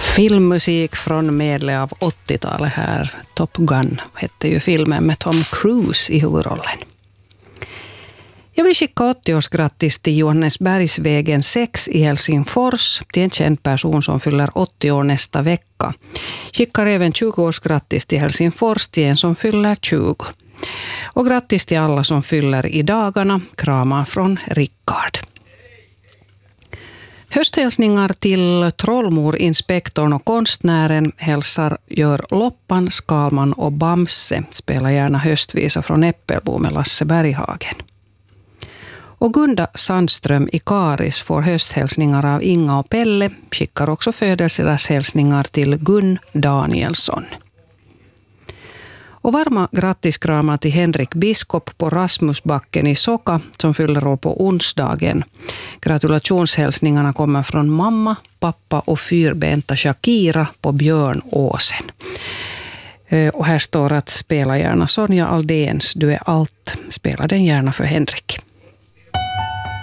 Filmmusik från medel av 80-talet här. Top Gun hette ju filmen med Tom Cruise i huvudrollen. Jag vill skicka 80-årsgrattis till Johannesbergsvägen 6 i Helsingfors till en känd person som fyller 80 år nästa vecka. Skickar även 20-årsgrattis till Helsingfors till en som fyller 20. Och grattis till alla som fyller i dagarna. Kramar från Rickard. Hösthälsningar till Trollmor-inspektorn och konstnären hälsar gör Loppan, Skalman och Bamse. Spelar gärna höstvisa från Äppelbo med Lasse Berghagen. Och Gunda Sandström i Karis får hösthälsningar av Inga och Pelle. Skickar också födelsedagshälsningar till Gun Danielsson. Och varma grattiskramar till Henrik Biskop på Rasmusbacken i Soka som fyller år på onsdagen. Gratulationshälsningarna kommer från mamma, pappa och fyrbenta Shakira på Björnåsen. Och här står att spela gärna Sonja Aldéns Du är allt. Spela den gärna för Henrik.